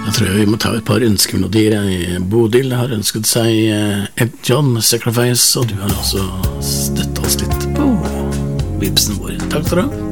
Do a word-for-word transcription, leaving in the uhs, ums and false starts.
Da tror jeg vi må ta et par ønskemelodier. Bodil har ønsket seg Ed John Sacrifice, og du har også støttet oss litt på vipsen vår. Takk skal du ha.